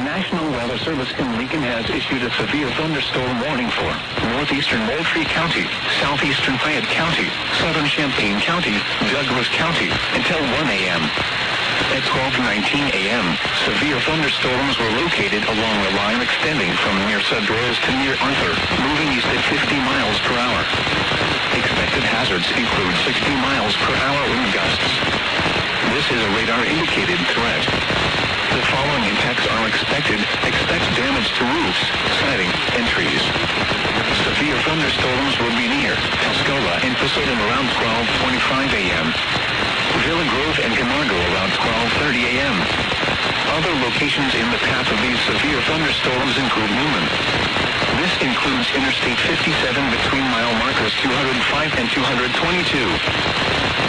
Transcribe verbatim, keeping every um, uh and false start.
National Weather Service in Lincoln has issued a severe thunderstorm warning for northeastern Moultrie County, southeastern Fayette County, southern Champaign County, Douglas County until one a m At twelve nineteen a m, severe thunderstorms were located along the line extending from near Sudrose to near Arthur, moving east at fifty miles per hour. Expected hazards include sixty miles per hour wind gusts. This is a radar-indicated threat. The following impacts are expected. Expect damage to roofs, siding, and trees. Severe thunderstorms will be near Tuscola and Pasadena around twelve twenty-five a m Villa Grove and Camargo around twelve thirty a m Other locations in the path of these severe thunderstorms include Newman. This includes Interstate fifty-seven between mile markers two hundred five and two hundred twenty-two.